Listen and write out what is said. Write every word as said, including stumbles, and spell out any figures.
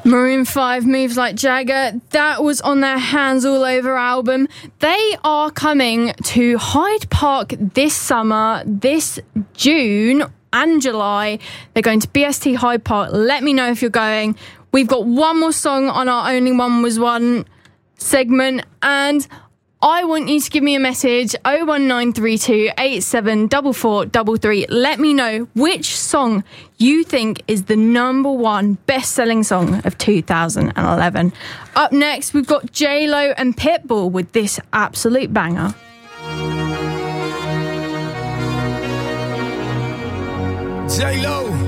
Maroon five, Moves Like Jagger. That was on their Hands All Over album. They are coming to Hyde Park this summer, this June and July. They're going to B S T Hyde Park. Let me know if you're going. We've got one more song on our Only One Was One segment, and I want you to give me a message, oh one nine three two eight seven four four three three. Let me know which song you think is the number one best-selling song of two thousand eleven. Up next, we've got J-Lo and Pitbull with this absolute banger. J-Lo